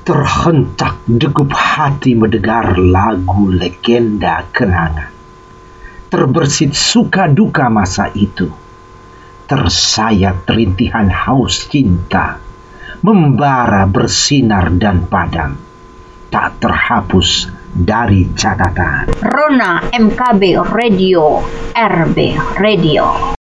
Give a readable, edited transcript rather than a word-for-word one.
Terhentak degup hati mendengar lagu legenda kenangan. Terbersit suka duka masa itu. Tersayat rintihan haus cinta, membara bersinar dan padam, tak terhapus dari catatan. Rona MKB Radio, RB Radio.